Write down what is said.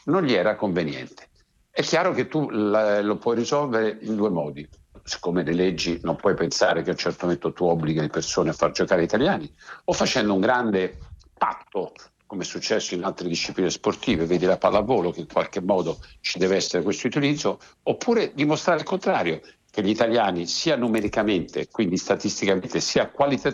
non gli era conveniente. È chiaro che tu lo puoi risolvere in due modi. Siccome le leggi non puoi pensare che a un certo momento tu obblighi le persone a far giocare gli italiani, o facendo un grande patto, come è successo in altre discipline sportive, vedi la pallavolo, che in qualche modo ci deve essere questo utilizzo, oppure dimostrare il contrario, che gli italiani sia numericamente, quindi statisticamente, sia qualitativamente